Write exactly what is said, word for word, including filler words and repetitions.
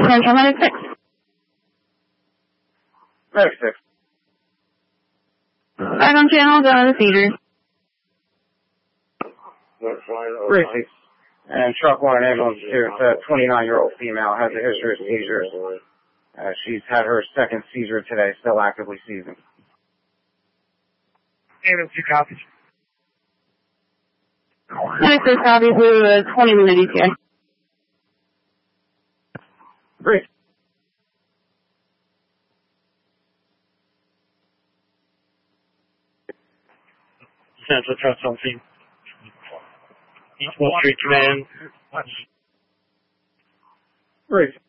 Central Medic six. Medic six. Back on channel, go to the seizure. Three six. And truck one ambulance here, it's a twenty-nine-year-old female, has a history of seizures. Uh, she's had her second seizure today, still actively seizing. Ambulance two copies. Medic six copies, we have a twenty minute E T A. Great. Central Trust on scene. East Wall Street Command. Great.